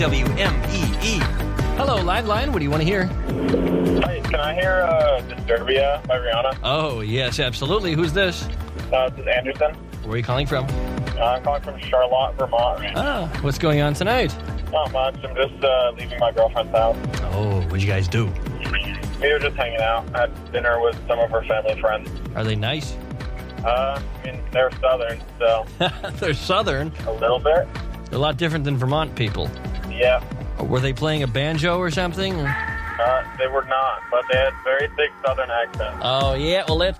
WMEE. Hello, Liveline. What do you want to hear? Hi, can I hear Disturbia by Rihanna? Oh, yes, absolutely. Who's this? This is Anderson. Where are you calling from? I'm calling from Charlotte, Vermont. What's going on tonight? Not much. I'm just leaving my girlfriend's house. Oh, what'd you guys do? We were just hanging out. Had dinner with some of her family friends. Are they nice? They're Southern, so They're Southern. a little bit. They're a lot different than Vermont people. Yeah. Were they playing a banjo or something? They were not, but they had very thick Southern accents. Oh, yeah. Well,